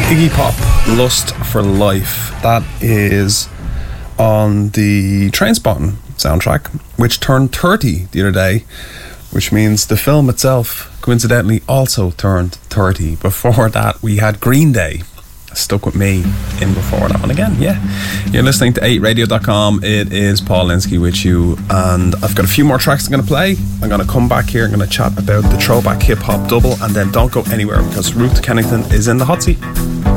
Iggy Pop, Lust for Life. That is on the Trainspotting soundtrack, which turned 30 the other day, which means the film itself coincidentally also turned 30. Before that we had Green Day, Stuck With Me, in before that one again. Yeah, you're listening to 8radio.com. It is Paul Linsky with you, and I've got a few more tracks I'm going to play. I'm going to come back here, I'm going to chat about the Throwback Hip Hop Double, and then don't go anywhere because Ruth Kennington is in the hot seat.